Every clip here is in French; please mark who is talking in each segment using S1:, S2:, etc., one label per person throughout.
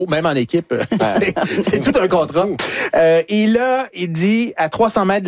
S1: ou même en équipe, c'est tout un contrat. Il dit, à 300 mètres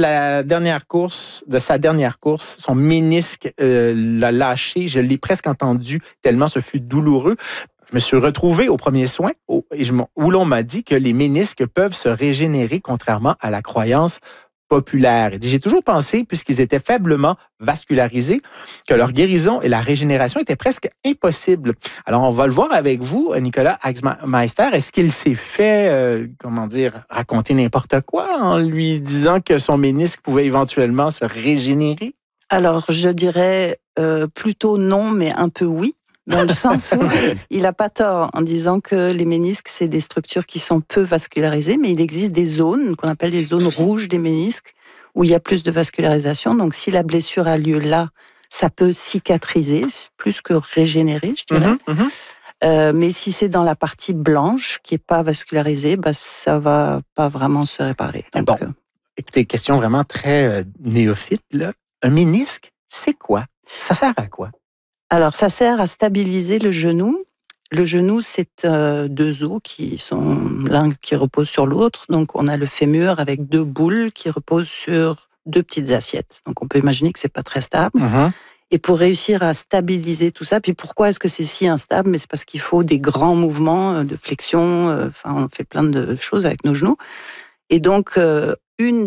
S1: de sa dernière course, son ménisque l'a lâché. Je l'ai presque entendu tellement ce fut douloureux. Je me suis retrouvé au premier soin où l'on m'a dit que les ménisques peuvent se régénérer contrairement à la croyance populaire. Il dit, j'ai toujours pensé, puisqu'ils étaient faiblement vascularisés, que leur guérison et la régénération étaient presque impossibles. Alors, on va le voir avec vous, Nicolas Axmeister. Est-ce qu'il s'est fait, raconter n'importe quoi en lui disant que son ménisque pouvait éventuellement se régénérer?
S2: Alors, je dirais plutôt non, mais un peu oui. Dans le sens où il n'a pas tort en disant que les ménisques, c'est des structures qui sont peu vascularisées, mais il existe des zones qu'on appelle les zones rouges des ménisques, où il y a plus de vascularisation. Donc, si la blessure a lieu là, ça peut cicatriser, plus que régénérer, je dirais. Mais si c'est dans la partie blanche, qui n'est pas vascularisée, ça ne va pas vraiment se réparer. Donc,
S1: écoutez, question vraiment très néophyte, là. Un ménisque, c'est quoi? Ça sert à quoi?
S2: Alors, ça sert à stabiliser le genou. Le genou, c'est deux os qui sont l'un qui repose sur l'autre. Donc, on a le fémur avec deux boules qui reposent sur deux petites assiettes. Donc, on peut imaginer que c'est pas très stable. Et pour réussir à stabiliser tout ça, puis pourquoi est-ce que c'est si instable? Mais c'est parce qu'il faut des grands mouvements de flexion. On fait plein de choses avec nos genoux. Et donc, une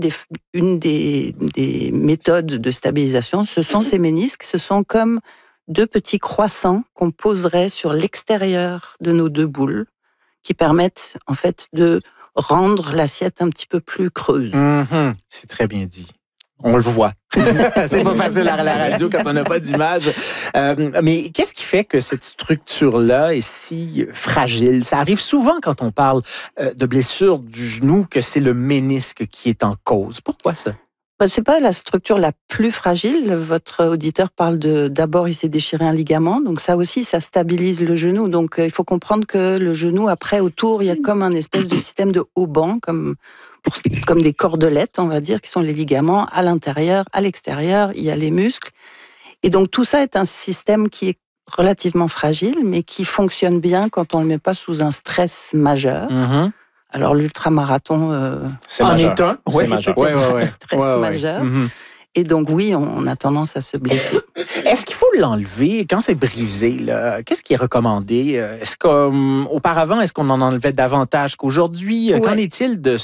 S2: des méthodes de stabilisation, ce sont ces ménisques. Ce sont comme deux petits croissants qu'on poserait sur l'extérieur de nos deux boules qui permettent en fait de rendre l'assiette un petit peu plus creuse.
S1: C'est très bien dit. On le voit. C'est pas facile à la radio quand on n'a pas d'image. Mais qu'est-ce qui fait que cette structure-là est si fragile? Ça arrive souvent quand on parle de blessure du genou que c'est le ménisque qui est en cause. Pourquoi ça?
S2: C'est pas la structure la plus fragile. Votre auditeur parle d'abord il s'est déchiré un ligament, donc ça aussi ça stabilise le genou. Donc il faut comprendre que le genou après autour il y a comme un espèce de système de haubans comme des cordelettes on va dire qui sont les ligaments à l'intérieur, à l'extérieur il y a les muscles et donc tout ça est un système qui est relativement fragile mais qui fonctionne bien quand on le met pas sous un stress majeur. Alors, l'ultramarathon,
S1: c'est majeur.
S2: C'est majeur. Un stress majeur. Et donc, oui, on a tendance à se blesser.
S1: Est-ce qu'il faut l'enlever quand c'est brisé? Là? Qu'est-ce qui est recommandé? Est-ce qu'auparavant, est-ce qu'on en enlevait davantage qu'aujourd'hui? Qu'en est-il de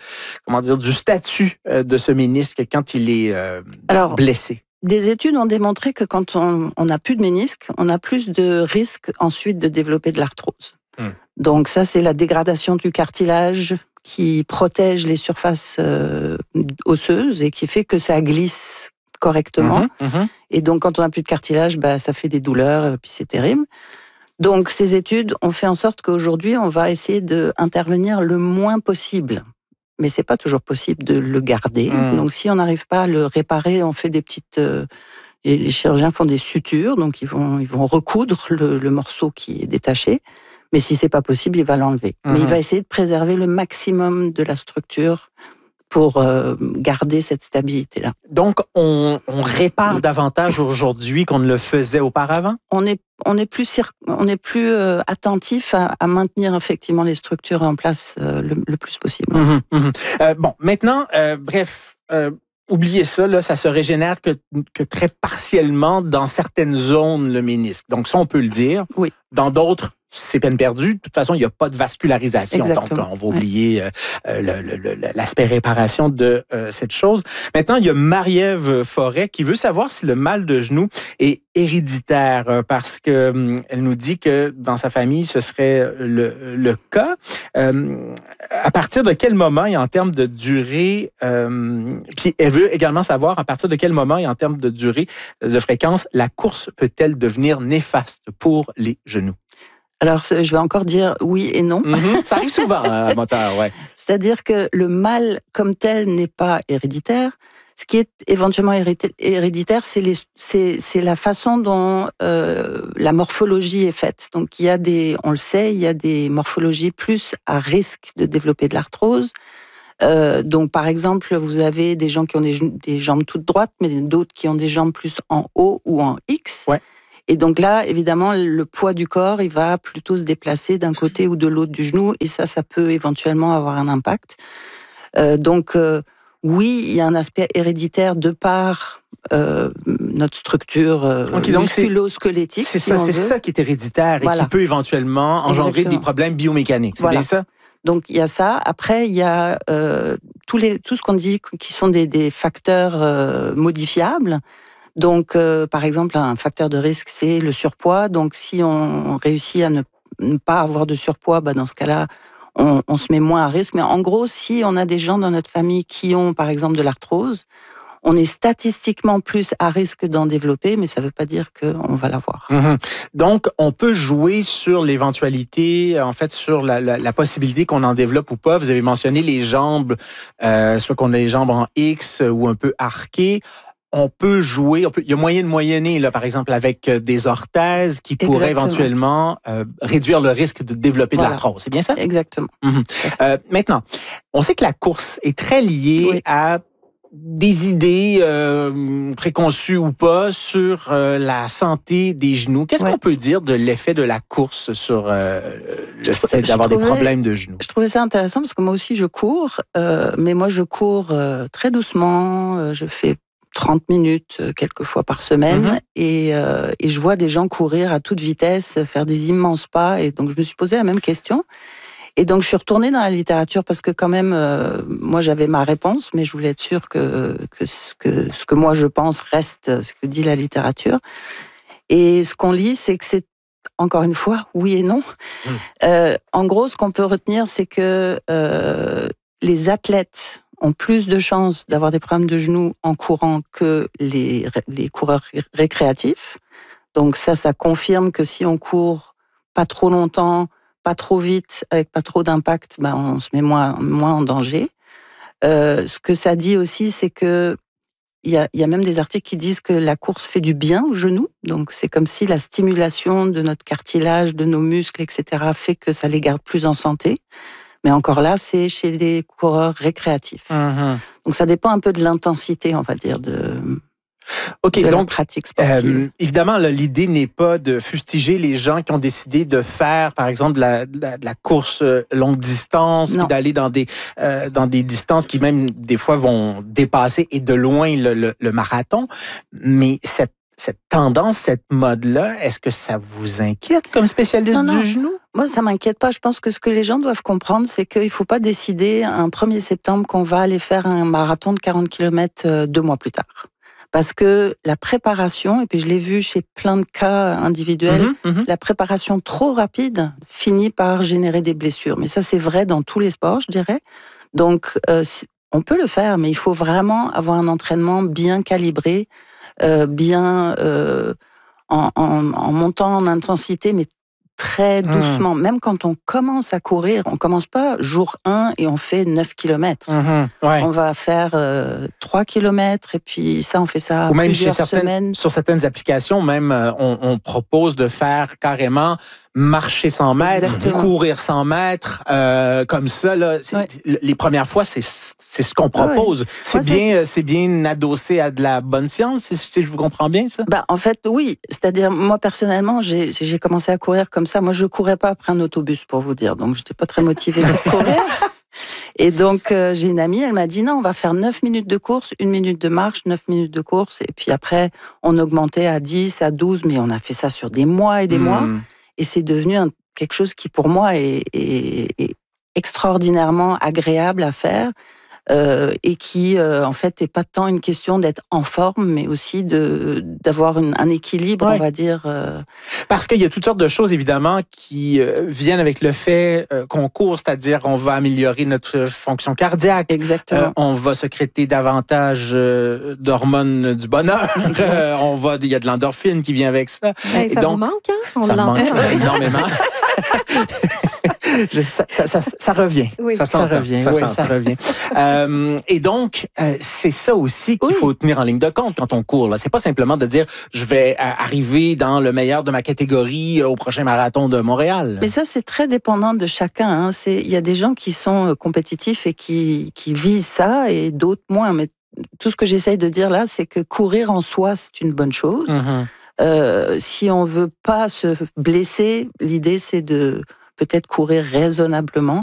S1: du statut de ce ménisque quand il est blessé?
S2: Des études ont démontré que quand on n'a plus de ménisque, on a plus de risques ensuite de développer de l'arthrose. Donc ça, c'est la dégradation du cartilage qui protège les surfaces osseuses et qui fait que ça glisse correctement. Et donc, quand on n'a plus de cartilage, ça fait des douleurs, puis c'est terrible. Donc, ces études ont fait en sorte qu'aujourd'hui, on va essayer d'intervenir le moins possible. Mais c'est pas toujours possible de le garder. Donc, si on n'arrive pas à le réparer, on fait des petites... les chirurgiens font des sutures, donc ils vont recoudre le morceau qui est détaché. Mais si c'est pas possible, il va l'enlever. Mais il va essayer de préserver le maximum de la structure pour garder cette stabilité-là.
S1: Donc, on répare davantage aujourd'hui qu'on ne le faisait auparavant?
S2: On est plus attentif à maintenir effectivement les structures en place le plus possible.
S1: Maintenant, oubliez ça, là, ça se régénère que très partiellement dans certaines zones, le ménisque. Donc, ça, on peut le dire.
S2: Oui.
S1: Dans d'autres, c'est peine perdue. De toute façon, il n'y a pas de vascularisation.
S2: Exactement.
S1: Donc, on va oublier l'aspect réparation de cette chose. Maintenant, il y a Marie-Ève Forêt qui veut savoir si le mal de genou est héréditaire parce que elle nous dit que dans sa famille, ce serait le cas. À partir de quel moment et en termes de durée, puis elle veut également savoir à partir de quel moment et en termes de durée, de fréquence, la course peut-elle devenir néfaste pour les genoux?
S2: Alors, je vais encore dire oui et non.
S1: Ça arrive souvent à moteur, ouais.
S2: C'est-à-dire que le mal comme tel n'est pas héréditaire. Ce qui est éventuellement héréditaire, c'est la façon dont la morphologie est faite. Donc, on le sait, il y a des morphologies plus à risque de développer de l'arthrose. Donc, par exemple, vous avez des gens qui ont des jambes toutes droites, mais d'autres qui ont des jambes plus en O ou en X.
S1: Ouais.
S2: Et donc là, évidemment, le poids du corps, il va plutôt se déplacer d'un côté ou de l'autre du genou, et ça peut éventuellement avoir un impact. Oui, il y a un aspect héréditaire de par notre structure musculo-squelettique.
S1: C'est ça qui est héréditaire et qui peut éventuellement engendrer des problèmes biomécaniques. C'est bien ça?
S2: Donc il y a ça. Après, il y a tout ce qu'on dit qui sont des facteurs modifiables. Donc, par exemple, un facteur de risque, c'est le surpoids. Donc, si on réussit à ne pas avoir de surpoids, dans ce cas-là, on se met moins à risque. Mais en gros, si on a des gens dans notre famille qui ont, par exemple, de l'arthrose, on est statistiquement plus à risque d'en développer, mais ça ne veut pas dire qu'on va l'avoir.
S1: Donc, on peut jouer sur l'éventualité, en fait, sur la possibilité qu'on en développe ou pas. Vous avez mentionné les jambes, soit qu'on a les jambes en X ou un peu arquées. On peut jouer, il y a moyen de moyenner, là, par exemple, avec des orthèses qui pourraient éventuellement réduire le risque de développer de l'arthrose. C'est bien ça?
S2: Exactement.
S1: Maintenant, on sait que la course est très liée à des idées préconçues ou pas sur la santé des genoux. Qu'est-ce qu'on peut dire de l'effet de la course sur le fait d'avoir des problèmes de genoux?
S2: Je trouvais ça intéressant parce que moi aussi je cours, mais moi je cours très doucement, je fais 30 minutes quelques fois par semaine et je vois des gens courir à toute vitesse, faire des immenses pas, et donc je me suis posé la même question. Et donc je suis retournée dans la littérature parce que quand même, moi j'avais ma réponse, mais je voulais être sûre que ce que moi je pense reste ce que dit la littérature. Et ce qu'on lit, c'est que c'est, encore une fois, oui et non. En gros, ce qu'on peut retenir, c'est que les athlètes ont plus de chances d'avoir des problèmes de genoux en courant que les coureurs récréatifs. Donc ça confirme que si on court pas trop longtemps, pas trop vite, avec pas trop d'impact, on se met moins en danger. Ce que ça dit aussi, c'est que il y a même des articles qui disent que la course fait du bien aux genoux. Donc c'est comme si la stimulation de notre cartilage, de nos muscles, etc., fait que ça les garde plus en santé. Mais encore là, c'est chez les coureurs récréatifs. Donc ça dépend un peu de l'intensité, on va dire, de la pratique sportive.
S1: Évidemment, là, l'idée n'est pas de fustiger les gens qui ont décidé de faire, par exemple, de la course longue distance, puis d'aller dans des distances qui même, des fois, vont dépasser et de loin le marathon. Mais cette tendance, cette mode-là, est-ce que ça vous inquiète comme spécialiste du genou?
S2: Moi, ça m'inquiète pas. Je pense que ce que les gens doivent comprendre, c'est qu'il ne faut pas décider un 1er septembre qu'on va aller faire un marathon de 40 km 2 mois plus tard. Parce que la préparation, et puis je l'ai vu chez plein de cas individuels, la préparation trop rapide finit par générer des blessures. Mais ça, c'est vrai dans tous les sports, je dirais. Donc, on peut le faire, mais il faut vraiment avoir un entraînement bien calibré, en montant en intensité, mais très doucement. Même quand on commence à courir, on commence pas jour 1 et on fait 9 km. On va faire 3 km et puis ça, on fait ça
S1: ou même
S2: plusieurs semaines.
S1: Sur certaines applications, même, on propose de faire carrément marcher 100 mètres, courir 100 mètres, comme ça. Là, les premières fois, c'est ce qu'on propose. C'est bien adossé à de la bonne science, si je vous comprends bien, ça?
S2: En fait, oui. C'est-à-dire, moi, personnellement, j'ai commencé à courir comme ça. Moi, je courais pas après un autobus, pour vous dire. Donc, j'étais pas très motivée pour courir. Et donc, j'ai une amie, elle m'a dit, non, on va faire 9 minutes de course, 1 minute de marche, 9 minutes de course. Et puis après, on augmentait à 10, à 12, mais on a fait ça sur des mois et des mois. Et c'est devenu quelque chose qui, pour moi, est extraordinairement agréable à faire et qui, en fait, n'est pas tant une question d'être en forme, mais aussi d'avoir un équilibre, on va dire.
S1: Parce qu'il y a toutes sortes de choses, évidemment, qui viennent avec le fait qu'on court, c'est-à-dire on va améliorer notre fonction cardiaque.
S2: Exactement.
S1: On va sécréter davantage d'hormones du bonheur. Il y a de l'endorphine qui vient avec ça.
S3: Ça vous manque, hein? On l'entend
S1: énormément. Ça revient.
S3: Oui.
S1: Ça revient. Et donc, c'est ça aussi qu'il faut tenir en ligne de compte quand on court. C'est pas simplement de dire je vais arriver dans le meilleur de ma catégorie au prochain marathon de Montréal.
S2: Mais ça, c'est très dépendant de chacun. Il y a des gens qui sont compétitifs et qui visent ça et d'autres moins. Mais tout ce que j'essaye de dire là, c'est que courir en soi, c'est une bonne chose. Si on veut pas se blesser, l'idée c'est de peut-être courir raisonnablement.